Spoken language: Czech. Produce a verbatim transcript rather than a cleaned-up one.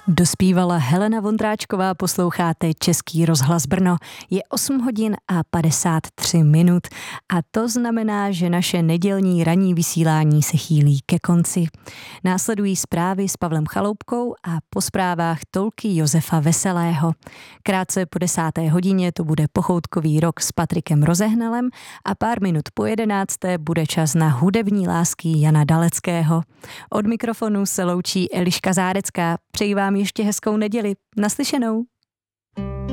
Dospívala Helena Vondráčková, posloucháte Český rozhlas Brno. Je osm hodin a padesát tři minut a to znamená, že naše nedělní ranní vysílání se chýlí ke konci. Následují zprávy s Pavlem Chaloupkou a po zprávách tolky Josefa Veselého. Krátce po desáté hodině to bude pochoutkový rok s Patrikem Rozehnalem a pár minut po jedenácté bude čas na hudební lásky Jana Daleckého. Od mikrofonu se loučí Eliška Zárecká. Přeji vám ještě hezkou neděli. Naslyšenou.